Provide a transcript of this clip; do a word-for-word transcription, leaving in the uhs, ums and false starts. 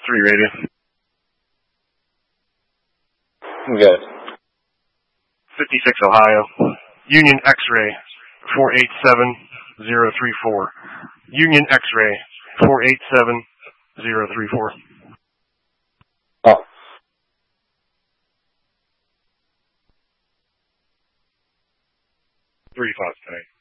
three radio. Good. fifty-six Ohio. Union X-ray four eight seven zero three four. Union X-ray four eight seven zero three four. Oh. Three five today.